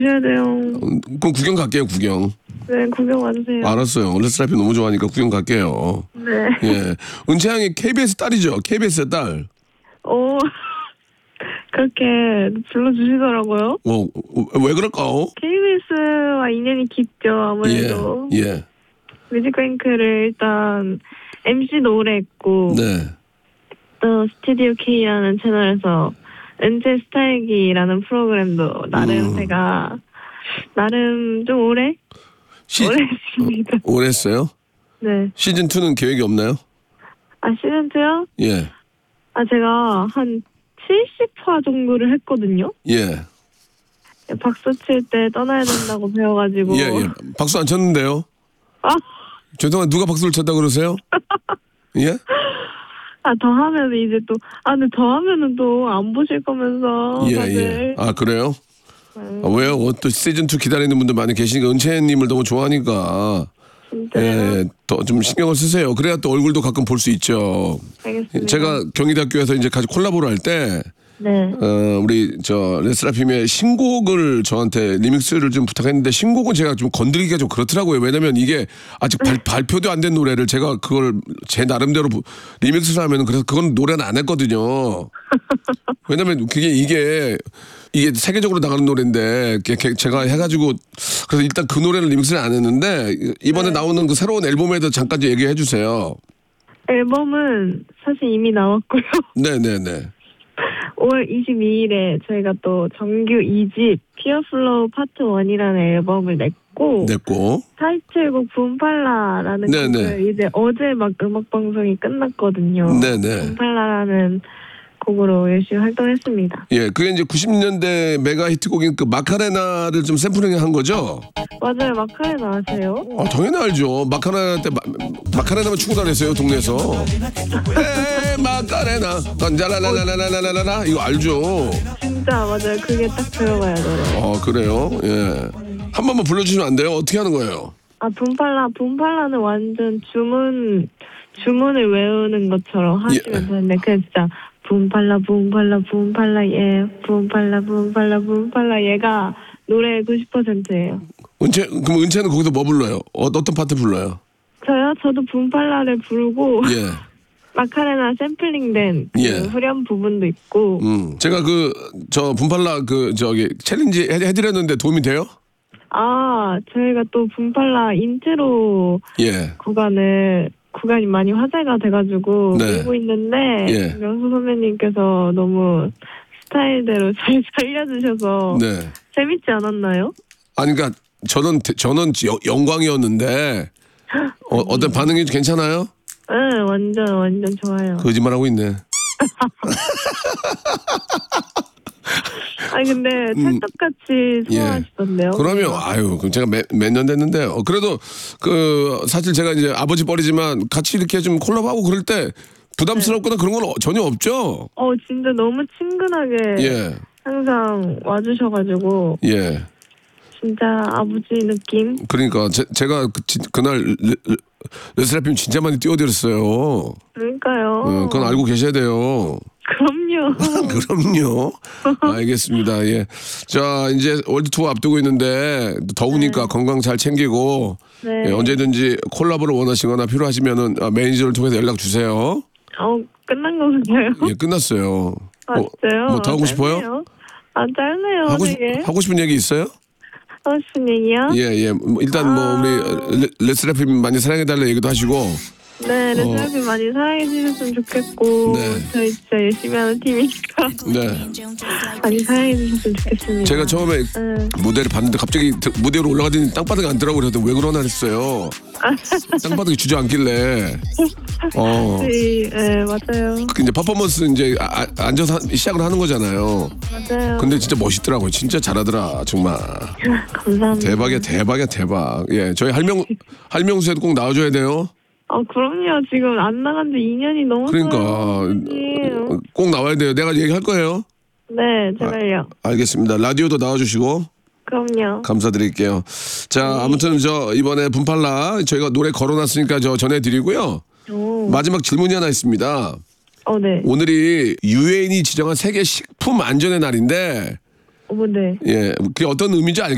해야 돼요. 그럼 구경 갈게요, 구경. 네, 구경 와주세요. 알았어요. 레스라핌 너무 좋아하니까 구경 갈게요. 네. 예. 은채 양이 KBS 딸이죠? KBS의 딸. 오, 그렇게 불러주시더라고요. 왜 그럴까요? KBS와 인연이 깊죠, 아무래도. 예. 뮤직뱅크를 일단 MC도 오래 했고, 네. 또 스튜디오 K라는 채널에서 은채 스타일기라는 프로그램도 나름 제가 나름 좀 오래 했습니다. 오래 했어요? 네. 시즌 2는 계획이 없나요? 시즌 2요? 예. 제가 한 70화 정도를 했거든요. 예. 박수 칠 때 떠나야 된다고 배워가지고. 예. 박수 안 쳤는데요? 죄송한 누가 박수를 쳤다 그러세요? 예? 더 하면 이제 또, 근데 더 하면은 또 안 보실 거면서. 예. 그래요? 왜요? 또 시즌2 기다리는 분들 많이 계시니까 은채님을 너무 좋아하니까. 진짜요? 예, 더 좀 신경을 쓰세요. 그래야 또 얼굴도 가끔 볼 수 있죠. 알겠습니다. 제가 경희대학교에서 이제 같이 콜라보를 할 때, 네. 우리 레스라핌의 신곡을 저한테 리믹스를 좀 부탁했는데 신곡은 제가 좀 건드리기가 좀 그렇더라고요. 왜냐면 이게 아직 발표도 안 된 노래를 제가 그걸 제 나름대로 리믹스를 하면 그래서 그건 노래는 안 했거든요. 왜냐면 이게 세계적으로 나가는 노래인데 제가 해가지고 그래서 일단 그 노래를 리믹스를 안 했는데 이번에 나오는 그 새로운 앨범에도 잠깐 좀 얘기해 주세요. 앨범은 사실 이미 나왔고요. 네네네. 5월 22일에 저희가 또 정규 2집 피어플로우 파트 1이라는 앨범을 냈고 타이틀곡 붐팔라라는 곡을 이제 어제 막 음악방송이 끝났거든요. 네네. 붐팔라라는 곡으로 열심히 활동했습니다. 예, 그게 이제 90년대 메가 히트곡인 그 마카레나를 좀 샘플링한 거죠? 맞아요. 마카레나 아세요? 당연히 알죠. 마카레나 때 마카레나만 추고 다녔어요, 동네에서. 에이, 마카레나, 던자라라라라라라라 이거 알죠? 진짜 맞아요. 그게 딱 들어가야 노래. 그래요? 예. 한 번만 불러주시면 안 돼요? 어떻게 하는 거예요? 붐팔라는 완전 주문을 외우는 것처럼 하시면 되는데 그냥 진짜 붐팔라 예 붐팔라 얘가 노래 90%예요. 그럼 은채는 거기서 뭐 불러요? 어떤 파트 불러요? 저도 붐팔라를 부르고 예. 마카레나 샘플링된 후렴 부분도 있고. 제가 붐팔라 챌린지 해드렸는데 도움이 돼요? 저희가 또 붐팔라 인트로 구간이 많이 화제가 돼가지고 밀고 있는데 명수 선배님께서 너무 스타일대로 잘 살려주셔서 재밌지 않았나요? 그러니까 저는 영광이었는데 어떤 반응이 괜찮아요? 네, 완전 좋아요. 거짓말하고 있네. 근데 찰떡같이 소화하시던데요. 그러면 그럼 제가 몇 년 됐는데요. 그래도 사실 제가 이제 아버지 뻘이지만 같이 이렇게 좀 콜라보하고 그럴 때 부담스럽거나 그런 건 전혀 없죠. 진짜 너무 친근하게 항상 와주셔가지고 진짜 아버지 느낌. 그러니까 제가 그날 레스라핌 진짜 많이 띄워드렸어요. 그러니까요. 그건 알고 계셔야 돼요. 그럼요. 그럼요. 알겠습니다. 예. 자, 이제 월드 투어 앞두고 있는데 더우니까 건강 잘 챙기고 언제든지 콜라보를 원하시거나 필요하시면은 매니저를 통해서 연락 주세요. 끝난 거군요. 예, 끝났어요. 진짜요? 뭐 더 하고 싶어요? 짧네요. 하고 싶은 얘기 있어요? 하고 싶은 얘기요? 예. 일단 우리 레스라핌 많이 사랑해달라 얘기도 하시고. 네, 레스라핌 많이 사랑해 주셨으면 좋겠고 저희 진짜 열심히 하는 팀이니까 많이 사랑해 주셨으면 좋겠습니다. 제가 처음에 무대를 봤는데 갑자기 무대 위로 올라가더니 땅바닥에 앉더라고요. 그래서 왜 그러나 했어요. 땅바닥에 주저앉길래. 네, 맞아요. 이제 퍼포먼스 이제 앉아서 시작을 하는 거잖아요. 맞아요. 근데 진짜 멋있더라고요. 진짜 잘하더라 정말. 감사합니다. 대박이야 대박. 예, 저희 할명수에도 꼭 나와줘야 돼요. 그럼요. 지금 안 나간 지 2년이 넘었어요. 그러니까 꼭 나와야 돼요. 내가 얘기할 거예요. 네, 제발요. 알겠습니다. 라디오도 나와주시고. 그럼요. 감사드릴게요. 자, 아무튼 이번에 붐팔라 저희가 노래 걸어놨으니까 전해드리고요. 마지막 질문이 하나 있습니다. 네. 오늘이 유엔이 지정한 세계 식품 안전의 날인데. 네. 예, 그게 어떤 의미인지